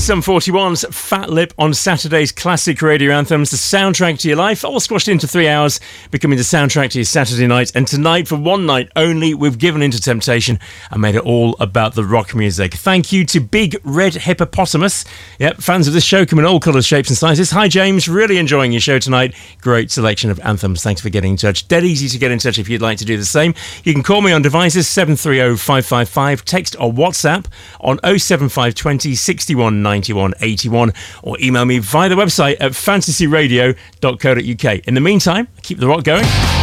Sum 41's Fat Lip on Saturday's classic radio anthems, the soundtrack to your life, all squashed into 3 hours, becoming the soundtrack to your Saturday night. And tonight, for one night only, we've given into temptation and made it all about the rock music. Thank you to Big Red Hippopotamus. Yep, fans of this show come in all colours, shapes and sizes. Hi James, really enjoying your show tonight. Great selection of anthems. Thanks for getting in touch. Dead easy to get in touch if you'd like to do the same. You can call me on devices 730 555, text or WhatsApp on 07520 61 91 81, or email me via the website at fantasyradio.co.uk. In the meantime, keep the rock going.